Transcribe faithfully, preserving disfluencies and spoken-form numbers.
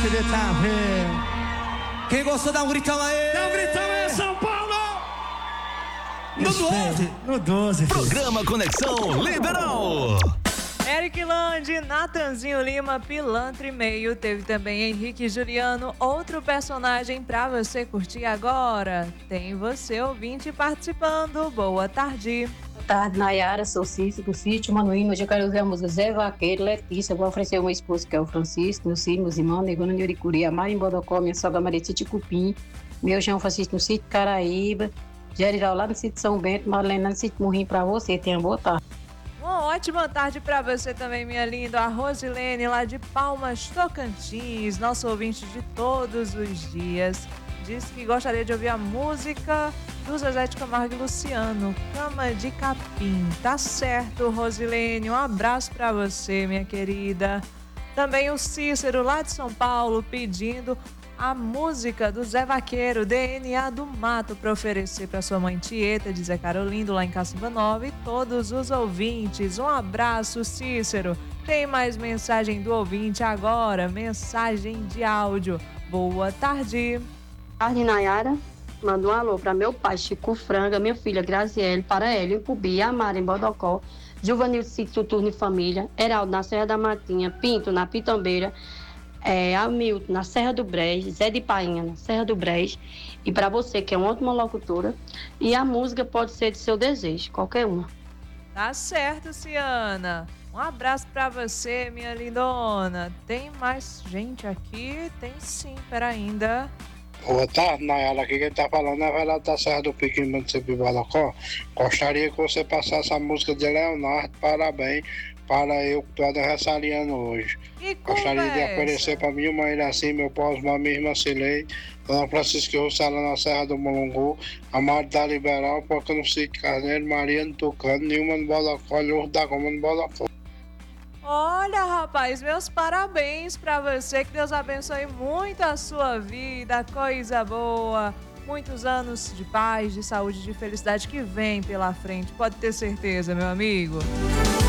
Quem gostou, dá um gritão aí! Dá um gritão aí, São Paulo! No doze! No doze, Programa Conexão Liberal. Eric Lande, Natanzinho Lima, Pilantra e Meio. Teve também Henrique Juliano, outro personagem pra você curtir agora. Tem você, ouvinte, participando. Boa tarde. Boa tarde, Nayara, sou Cícero do sítio Manuíno. Hoje eu quero ouvir a música Zé Vaqueiro, Letícia. Vou oferecer o meu esposo, que é o Francisco, meu filho, meus irmãos, Negona de Uricuri, a Mari em Bodocó, minha sogra Maria de Cupim, meu João Francisco no sítio Caraíba, Geriral lá no sítio São Bento, Marlene no sítio Murrim pra você. Tenha boa tarde. Uma ótima tarde pra você também, minha linda. A Rosilene, lá de Palmas, Tocantins, nosso ouvinte de todos os dias. Disse que gostaria de ouvir a música do Zezé de Camargo e Luciano, Cama de Capim. Tá certo, Rosilene. Um abraço pra você, minha querida. Também o Cícero, lá de São Paulo, pedindo a música do Zé Vaqueiro, D N A do Mato, para oferecer para sua mãe Tieta, de Zé Carolindo, lá em Cacimba Nova, e todos os ouvintes. Um abraço, Cícero. Tem mais mensagem do ouvinte agora, mensagem de áudio. Boa tarde. Boa tarde, Nayara. Manda um alô para meu pai, Chico Franga, minha filha Graziele, para Hélio em Cubi, Amara em Bodocó, Juvanil Sítio Turno e Família, Heraldo na Serra da Matinha, Pinto na Pitambeira, É, Hamilton na Serra do Brejo, Zé de Painha na Serra do Brejo, e para você que é uma ótima locutora, e a música pode ser de seu desejo, qualquer uma. Tá certo, Ciana. Um abraço pra você, minha lindona. Tem mais gente aqui? Tem sim, pera ainda. Boa tarde, Nayara. Aqui quem tá falando é Velado da Serra do Piquim, município de Balacó. Gostaria que você passasse a música de Leonardo, Parabéns, para eu que tô aniversariando hoje. Que Gostaria conversa. de oferecer para minha mãe assim, meu pai, minha irmã Cilei, Dona Francisca Russala na Serra do Mulungu, Amado da Liberal, Poca no Sítio Carneiro, Maria no Tucano, Nilma no Balacó, Lourdes da Goma no Balacó. Olha, rapaz, meus parabéns pra você, que Deus abençoe muito a sua vida, coisa boa, muitos anos de paz, de saúde, de felicidade que vem pela frente, pode ter certeza, meu amigo.